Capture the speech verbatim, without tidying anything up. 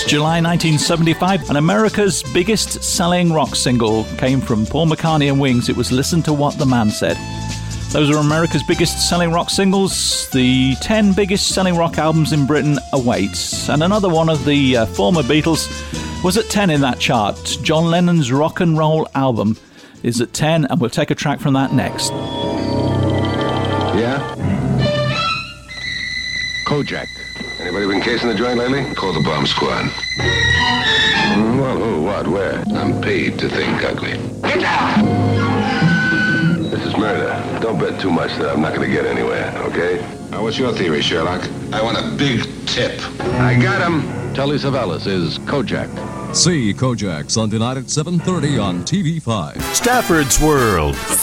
July nineteen seventy-five, and America's biggest selling rock single came from Paul McCartney and Wings. It was Listen to What the Man Said. Those are America's biggest selling rock singles. The ten biggest selling rock albums in Britain awaits. And another one of the uh, former Beatles was at ten in that chart. John Lennon's rock and roll album is at ten, and we'll take a track from that next. Yeah? Kojak. Anybody been casing the joint lately? Call the bomb squad. Mm, well, who, what, where? I'm paid to think ugly. Get down! This is murder. Don't bet too much that I'm not going to get anywhere, okay? Now, what's your theory, Sherlock? I want a big tip. I got him. Telly Savalas is Kojak. See Kojak Sunday night at seven thirty on T V five. Stafford's World.